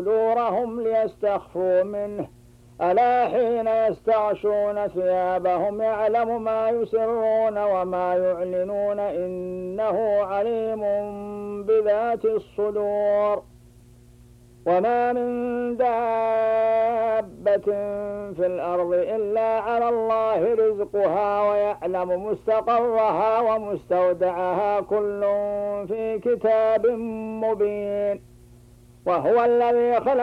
صدورهم ليستخفوا منه ألا حين يستغشون ثيابهم يعلم ما يسرون وما يعلنون إنه عليم بذات الصدور. وما من دابة في الأرض إلا على الله رزقها ويعلم مستقرها ومستودعها كل في كتاب مبين. وهو الذي خلق